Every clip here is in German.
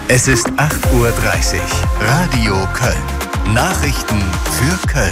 Es ist 8:30 Uhr. Radio Köln. Nachrichten für Köln.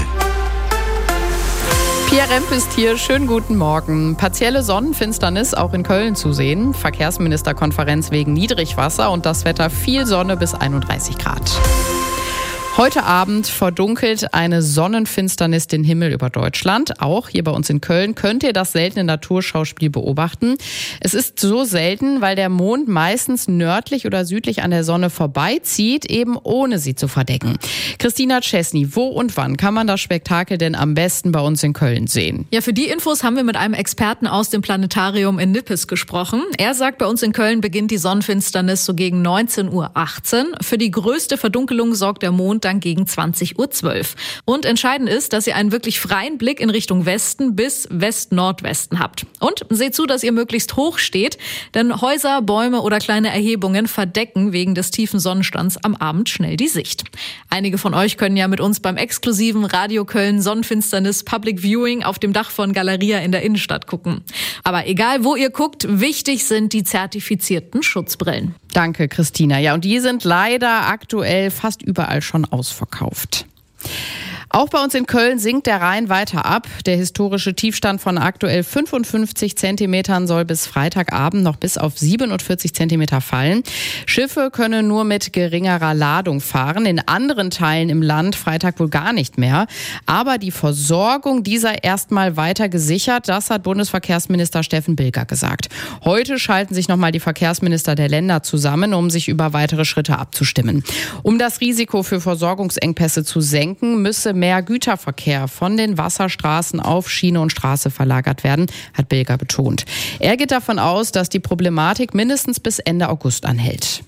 Pia Remp ist hier. Schönen guten Morgen. Partielle Sonnenfinsternis auch in Köln zu sehen. Verkehrsministerkonferenz wegen Niedrigwasser und das Wetter viel Sonne bis 31 Grad. Heute Abend verdunkelt eine Sonnenfinsternis den Himmel über Deutschland. Auch hier bei uns in Köln könnt ihr das seltene Naturschauspiel beobachten. Es ist so selten, weil der Mond meistens nördlich oder südlich an der Sonne vorbeizieht, eben ohne sie zu verdecken. Christina Czesny, wo und wann kann man das Spektakel denn am besten bei uns in Köln sehen? Ja, für die Infos haben wir mit einem Experten aus dem Planetarium in Nippes gesprochen. Er sagt, bei uns in Köln beginnt die Sonnenfinsternis so gegen 19:18 Uhr. Für die größte Verdunkelung sorgt der Mond dann gegen 20:12 Uhr. Und entscheidend ist, dass ihr einen wirklich freien Blick in Richtung Westen bis West-Nordwesten habt. Und seht zu, dass ihr möglichst hoch steht, denn Häuser, Bäume oder kleine Erhebungen verdecken wegen des tiefen Sonnenstands am Abend schnell die Sicht. Einige von euch können ja mit uns beim exklusiven Radio Köln Sonnenfinsternis Public Viewing auf dem Dach von Galeria in der Innenstadt gucken. Aber egal, wo ihr guckt, wichtig sind die zertifizierten Schutzbrillen. Danke, Christina. Ja, und die sind leider aktuell fast überall schon ausverkauft. Auch bei uns in Köln sinkt der Rhein weiter ab. Der historische Tiefstand von aktuell 55 Zentimetern soll bis Freitagabend noch bis auf 47 Zentimeter fallen. Schiffe können nur mit geringerer Ladung fahren. In anderen Teilen im Land Freitag wohl gar nicht mehr. Aber die Versorgung dieser erstmal weiter gesichert. Das hat Bundesverkehrsminister Steffen Bilger gesagt. Heute schalten sich nochmal die Verkehrsminister der Länder zusammen, um sich über weitere Schritte abzustimmen. Um das Risiko für Versorgungsengpässe zu senken, müsse mehr Güterverkehr von den Wasserstraßen auf Schiene und Straße verlagert werden, hat Bilger betont. Er geht davon aus, dass die Problematik mindestens bis Ende August anhält.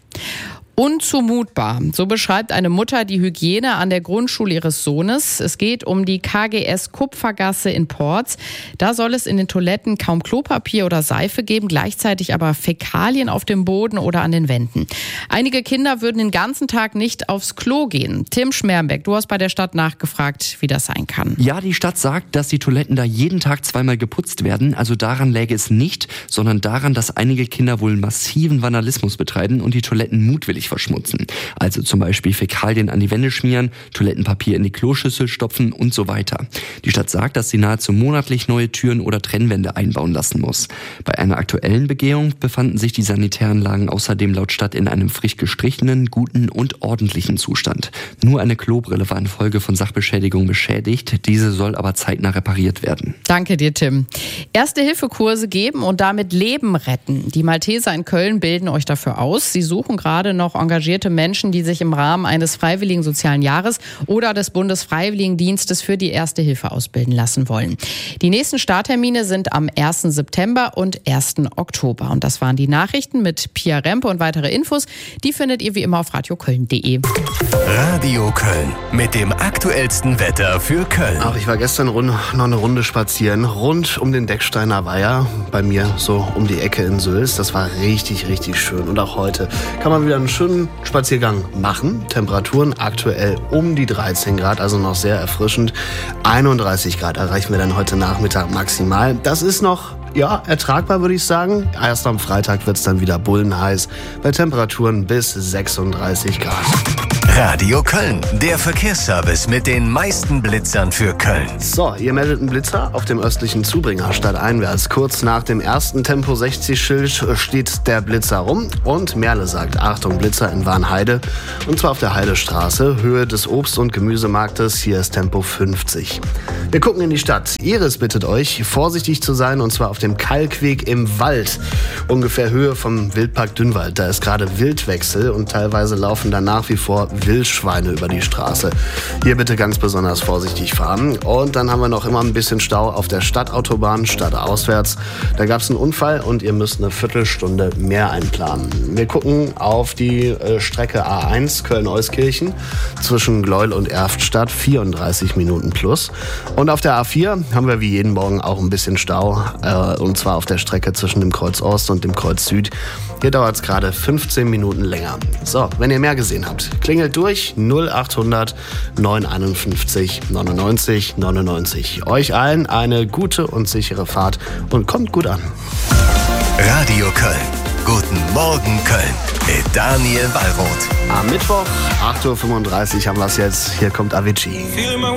Unzumutbar, so beschreibt eine Mutter die Hygiene an der Grundschule ihres Sohnes. Es geht um die KGS Kupfergasse in Porz. Da soll es in den Toiletten kaum Klopapier oder Seife geben, gleichzeitig aber Fäkalien auf dem Boden oder an den Wänden. Einige Kinder würden den ganzen Tag nicht aufs Klo gehen. Tim Schmermbeck, du hast bei der Stadt nachgefragt, wie das sein kann. Ja, die Stadt sagt, dass die Toiletten da jeden Tag zweimal geputzt werden. Also daran läge es nicht, sondern daran, dass einige Kinder wohl massiven Vandalismus betreiben und die Toiletten mutwillig verschmutzen. Also zum Beispiel Fäkalien an die Wände schmieren, Toilettenpapier in die Kloschüssel stopfen und so weiter. Die Stadt sagt, dass sie nahezu monatlich neue Türen oder Trennwände einbauen lassen muss. Bei einer aktuellen Begehung befanden sich die Sanitäranlagen außerdem laut Stadt in einem frisch gestrichenen, guten und ordentlichen Zustand. Nur eine Klobrille war infolge von Sachbeschädigung beschädigt. Diese soll aber zeitnah repariert werden. Danke dir, Tim. Erste-Hilfe-Kurse geben und damit Leben retten. Die Malteser in Köln bilden euch dafür aus. Sie suchen gerade noch engagierte Menschen, die sich im Rahmen eines Freiwilligen Sozialen Jahres oder des Bundesfreiwilligendienstes für die Erste Hilfe ausbilden lassen wollen. Die nächsten Starttermine sind am 1. September und 1. Oktober. Und das waren die Nachrichten mit Pia Remp und weitere Infos, die findet ihr wie immer auf radioköln.de. Radio Köln mit dem aktuellsten Wetter für Köln. Ach, ich war gestern noch eine Runde spazieren, rund um den Decksteiner Weiher, bei mir so um die Ecke in Sülz. Das war richtig, richtig schön. Und auch heute kann man wieder einen schönen Spaziergang machen. Temperaturen aktuell um die 13 Grad, also noch sehr erfrischend. 31 Grad erreichen wir dann heute Nachmittag maximal. Das ist noch ertragbar, würde ich sagen. Erst am Freitag wird es dann wieder bullenheiß bei Temperaturen bis 36 Grad. Radio Köln, der Verkehrsservice mit den meisten Blitzern für Köln. So, ihr meldet einen Blitzer auf dem östlichen Zubringer stadteinwärts. Kurz nach dem ersten Tempo 60-Schild steht der Blitzer rum und Merle sagt, Achtung, Blitzer in Warnheide. Und zwar auf der Heidestraße, Höhe des Obst- und Gemüsemarktes. Hier ist Tempo 50. Wir gucken in die Stadt. Iris bittet euch, vorsichtig zu sein, und zwar auf dem Kalkweg im Wald. Ungefähr Höhe vom Wildpark Dünnwald. Da ist gerade Wildwechsel und teilweise laufen da nach wie vor Wildschweine über die Straße. Hier bitte ganz besonders vorsichtig fahren. Und dann haben wir noch immer ein bisschen Stau auf der Stadtautobahn, stadtauswärts. Da gab es einen Unfall und ihr müsst eine Viertelstunde mehr einplanen. Wir gucken auf die Strecke A1 Köln-Euskirchen zwischen Gleuel und Erftstadt, 34 Minuten plus. Und auf der A4 haben wir wie jeden Morgen auch ein bisschen Stau, und zwar auf der Strecke zwischen dem Kreuz Ost und dem Kreuz Süd. Hier dauert es gerade 15 Minuten länger. So, wenn ihr mehr gesehen habt, klingelt durch 0800 951 99 99. Euch allen eine gute und sichere Fahrt und kommt gut an. Radio Köln. Guten Morgen Köln mit Daniel Wallroth. Am Mittwoch, 8.35 Uhr haben wir es jetzt. Hier kommt Avicii.